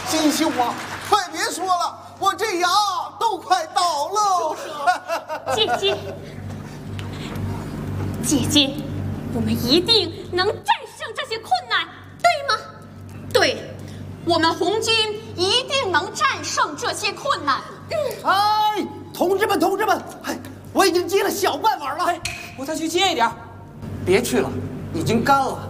金秀啊，快别说了，我这牙都快倒了。 姐姐，姐姐，我们一定能战胜这些困难，对吗？ 对，我们红军一定能战胜这些困难。 哎，同志们，哎，我已经接了小半碗了， 我再去接一点。别去了，已经干了。